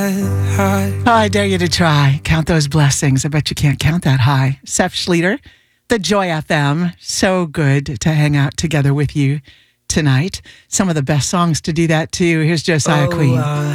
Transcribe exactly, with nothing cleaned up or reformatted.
Oh, I dare you to try. Count those blessings. I bet you can't count that high. Seth Schleter, the Joy F M. So good to hang out together with you tonight. Some of the best songs to do that too. Here's Josiah Oh, Queen. uh,